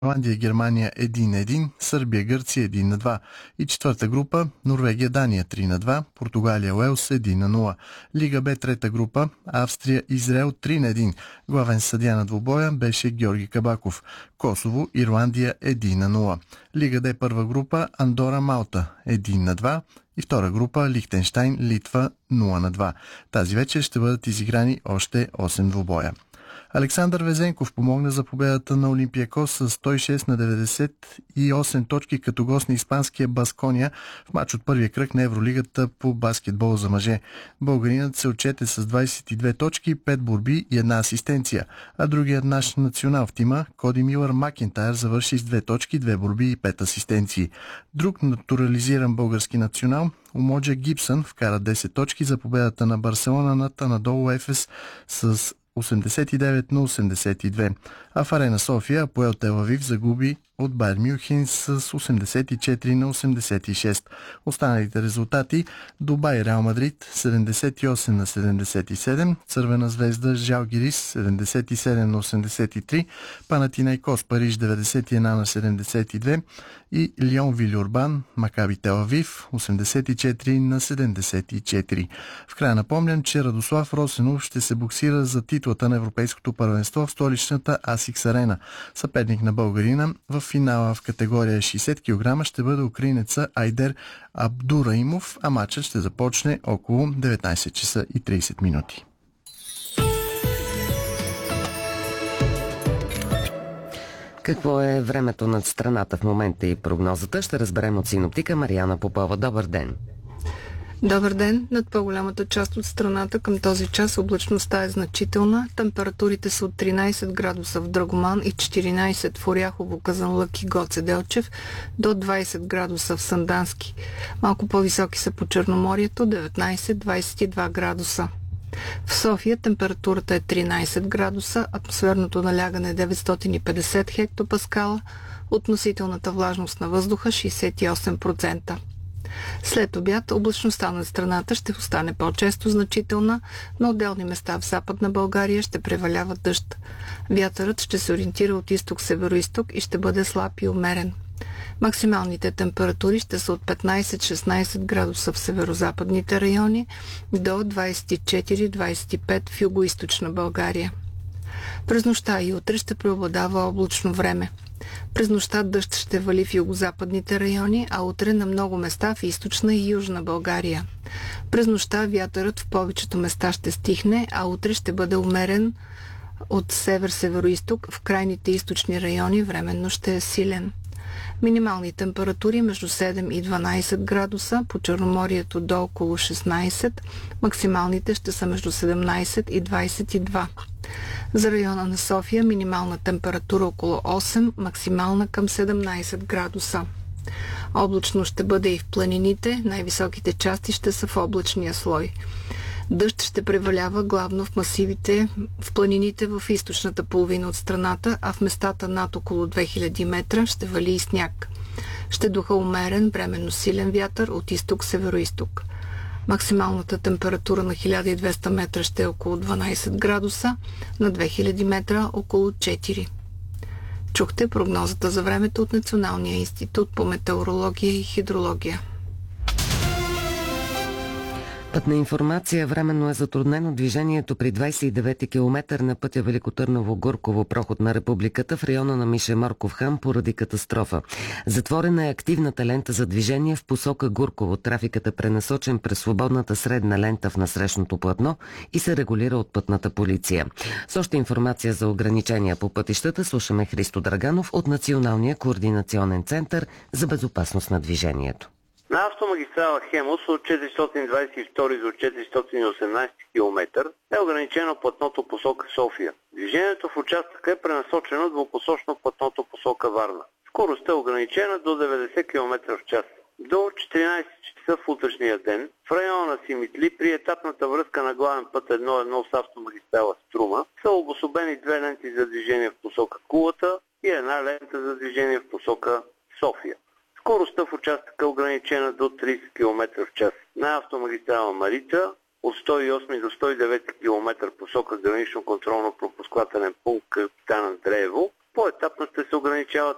Ирландия, Германия 1-1, Сърбия, Гърция 1-2 и четвърта група Норвегия, Дания 3-2, Португалия, Уелс 1-0. Лига Б трета група Австрия, Израел 3-1. Главен съдия на двубоя беше Георги Кабаков. Косово, Ирландия 1-0. Лига Д първа група Андора, Малта 1-2 и втора група Лихтенщайн, Литва 0-2. Тази вечер ще бъдат изиграни още 8 двубоя. Александър Везенков помогна за победата на Олимпиакос с 106 на 98 точки като гост на испанския Баскония в матч от първия кръг на Евролигата по баскетбол за мъже. Българинът се отчете с 22 точки, 5 борби и една асистенция, а другият наш национал в тима, Коди Милър Макентайр, завърши с 2 точки, 2 борби и 5 асистенции. Друг натурализиран български национал, Умоджа Гибсън, вкара 10 точки за победата на Барселона над Анадолу Ефес с 89 на 82. А в Арена София Апоел Тел Авив загуби от Байер Мюнхен с 84 на 86. Останалите резултати: Дубай Реал Мадрид 78 на 77, Цървена звезда Жалгирис 77 на 83, Панатинайкос Париж 91 на 72 и Лион Вилюрбан Макаби Тел Авив 84 на 74. В края напомням, че Радослав Росенов ще се боксира за титлата на Европейското първенство в столичната Асикс Арена. Съперник на българина в финала в категория 60 кг ще бъде украинеца Айдер Абдураимов, а матчът ще започне около 19 часа и 30 минути. Какво е времето над страната в момента и прогнозата? Ще разберем от синоптика Мариана Попова. Добър ден! Добър ден! Над по-голямата част от страната към този час облачността е значителна. Температурите са от 13 градуса в Драгоман и 14 в Оряхово, Казанлък и Гоце Делчев до 20 градуса в Сандански. Малко по-високи са по Черноморието, 19-22 градуса. В София температурата е 13 градуса, атмосферното налягане е 950 хектопаскала, относителната влажност на въздуха 68%. След обяд облачността на страната ще остане по-често значителна, на отделни места в Западна България ще превалява дъжд. Вятърът ще се ориентира от изток-североизток и ще бъде слаб и умерен. Максималните температури ще са от 15-16 градуса в северозападните райони до 24-25 в югоизточна България. През нощта и утре ще преобладава облачно време. През нощта дъжд ще вали в югозападните райони, а утре на много места в източна и южна България. През нощта вятърът в повечето места ще стихне, а утре ще бъде умерен от север-североизток, в крайните източни райони временно ще е силен. Минимални температури между 7 и 12 градуса, по Черноморието до около 16, максималните ще са между 17 и 22. За района на София минимална температура около 8, максимална към 17 градуса. Облачно ще бъде и в планините, най-високите части ще са в облачния слой. Дъжд ще превалява главно в масивите, в планините в източната половина от страната, а в местата над около 2000 метра ще вали и сняг. Ще духа умерен, временно силен вятър от изток-североизток. Максималната температура на 1200 метра ще е около 12 градуса, на 2000 метра около 4. Чухте прогнозата за времето от Националния институт по метеорология и хидрология. Пътна информация. Временно е затруднено движението при 29-ти километър на пътя Велико Търново-Гурково, проход на Републиката в района на Мише Морков хан поради катастрофа. Затворена е активната лента за движение в посока Гурково. Трафикът е пренасочен през свободната средна лента в насрещното платно и се регулира от пътната полиция. С още информация за ограничения по пътищата слушаме Христо Драганов от Националния координационен център за безопасност на движението. На автомагистрала Хемус от 422 до 418 км е ограничено платното посока София. Движението в участъка е пренасочено двупосочно платното посока Варна. Скоростта е ограничена до 90 км в час. До 14 часа в утрешния ден в района на Симитли при етапната връзка на главен път 1-1 с автомагистрала Струма са обособени две ленти за движение в посока Кулата и една лента за движение в посока София. Скоростта в участъка е ограничена до 30 км в час. На автомагистрала Марица от 108 до 109 км посока гранично контролно-пропускателен пункт Капитан Андреево поетапно ще се ограничават